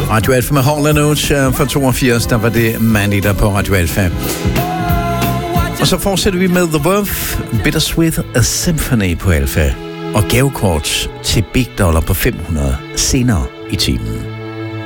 Radio Alfa med Hall & Oates fra 82, der var det Mandy der på Radio Alfa. Og så fortsætter vi med The Verve, Bittersweet A Symphony på Alfa, og gavekort til Big Dollar på 500 senere i timen.